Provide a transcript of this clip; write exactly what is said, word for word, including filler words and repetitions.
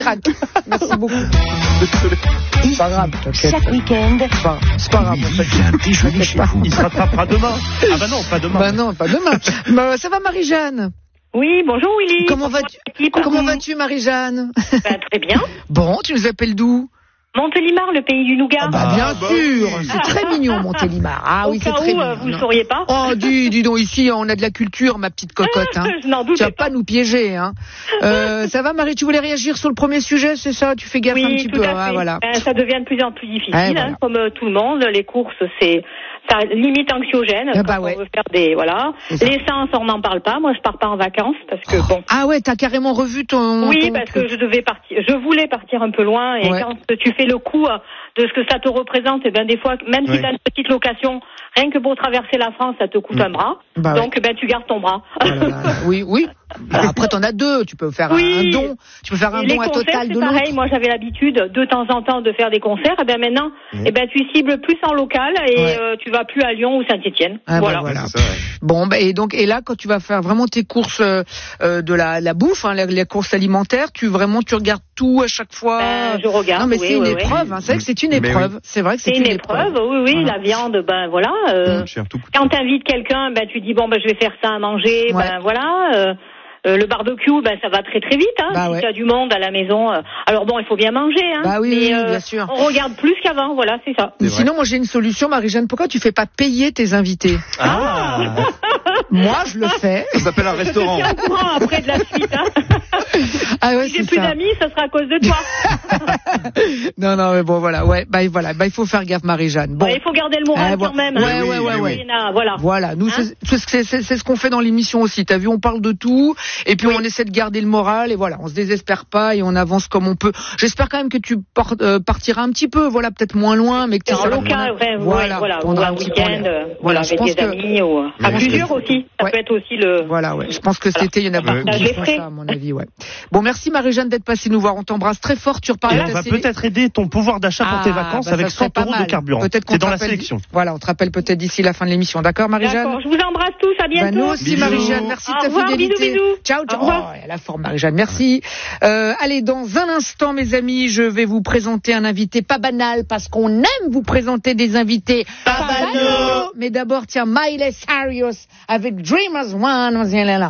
Merci beaucoup. C'est pas grave. Chaque week-end. C'est pas, c'est pas grave. En fait. Il vient déjeuner chez vous. Il se rattrapera demain. Ah bah non, pas demain. Bah non, pas demain. Bah, ça va, Marie-Jeanne? Oui, bonjour Willy. Comment vas-tu, comment vas-tu, Marie-Jeanne? Bah, très bien. Bon, tu nous appelles d'où? Montélimar, le pays du nougat. Ah bah bien Ah, bah sûr, oui. c'est très mignon Montélimar. Ah Au oui, c'est cas très où, mignon. euh, vous ne non. sauriez pas. Oh, dis, dis donc, ici, on a de la culture, ma petite cocotte. Hein. Je n'en Tu doutais vas pas nous piéger. Hein. Euh, ça va, Marie, tu voulais réagir sur le premier sujet, c'est ça? Tu fais gaffe Oui, un petit tout peu. à fait. Ah, voilà. Ben, ça devient de plus en plus difficile, Eh, voilà. hein, comme euh, tout le monde. Les courses, c'est ça limite anxiogène. Ah, quand bah on ouais. veut faire des voilà. C'est ça. L'essence, on n'en parle pas. Moi, je pars pas en vacances parce que bon. Ah ouais, t'as carrément revu ton... Oui, ton parce truc. que je devais partir. Je voulais partir un peu loin et Ouais. quand tu fais le coup euh, de ce que ça te représente, et ben des fois, même si Oui. tu as une petite location, rien que pour traverser la France, ça te coûte Mm. un bras. Bah Donc, ben tu gardes ton bras. Oh là là. Oui, oui. Bah, après, t'en as deux. Tu peux faire Oui. un don. Tu peux faire un Et les don à concerts, total c'est de pareil. l'autre. Moi, j'avais l'habitude de temps en temps de faire des concerts. Et ben maintenant, eh ben tu cibles plus en local et Ouais. euh, tu vas plus à Lyon ou Saint-Étienne. Ah, bah, voilà. voilà. C'est ça, ouais. Bon, bah, et donc, et là, quand tu vas faire vraiment tes courses euh, euh, de la, la bouffe, hein, les, les courses alimentaires, tu vraiment, tu regardes tout à chaque fois. Ben, je regarde. Non, mais oui, c'est une oui, oui. épreuve. Hein. C'est vrai que c'est une Mais épreuve. C'est vrai que C'est une épreuve. Oui, oui. Voilà. La viande, ben voilà. euh, Cher, tout coûte. Quand t'invites quelqu'un, ben tu dis bon ben je vais faire ça à manger. Ouais. Ben voilà. euh, Euh, le barbecue, ben ça va très très vite. Hein, Bah si ouais. tu as du monde à la maison. euh, Alors bon, il faut bien manger. Hein, Bah oui, mais, oui, euh, bien sûr. On regarde plus qu'avant. Voilà, c'est ça. Mais C'est sinon, moi, j'ai une solution, Marie-Jeanne. Pourquoi tu fais pas payer tes invités? Ah, Moi, je le fais. ça s'appelle un restaurant. Tiens au courant après de la suite. Hein. Ah ouais, Si j'ai c'est plus ça. d'amis, ça sera à cause de toi. Non, non, mais bon, voilà. Ouais, bah voilà. Bah, il faut faire gaffe, Marie-Jeanne. Bon. Ouais, il faut garder le moral Eh, quand voilà. même. Ouais, hein. ouais, ouais, Oui, ouais. Léna, voilà. Voilà, nous Hein c'est, c'est, c'est, c'est ce qu'on fait dans l'émission aussi. T'as vu, on parle de tout, et puis Oui. on essaie de garder le moral, et voilà, on se désespère pas et on avance comme on peut. J'espère quand même que tu por- euh, partiras un petit peu, voilà, peut-être moins loin, mais que tu En local, ouais, voilà, ouais, voilà, ou prendras un un petit peu week-end, l'air. euh, Voilà, voilà, je avec pense des que- amis ou à pense plusieurs que- aussi. Ça Ouais. peut être aussi le. Voilà, ouais. Je pense que cet Voilà. été, il y en a beaucoup Ouais. qui Je les font ferai. ça, à mon avis, ouais. Bon, merci Marie-Jeanne d'être passée nous voir. On t'embrasse très fort. Tu reparles Et de on ta va série- peut-être aider ton pouvoir d'achat pour Ah, tes vacances bah, avec ça serait cent pas euros de mal. carburant. Peut-être qu'on C'est te dans la rappelle- sélection. Voilà, on te rappelle peut-être d'ici la fin de l'émission. D'accord, Marie-Jeanne? D'accord, je vous embrasse tous, à bientôt. Bah, nous aussi, Bisous. Marie-Jeanne, merci Au de ta revoir, fidélité. bisous, bisous. Ciao, Au ciao. revoir. Oh, elle a la forme, Marie-Jeanne, merci. Euh, allez, dans un instant, mes amis, je vais vous présenter un invité pas banal, parce qu'on aime vous présenter des invités pas banaux. Mais d'abord, tiens, Miley Cyrus avec Dreamers One.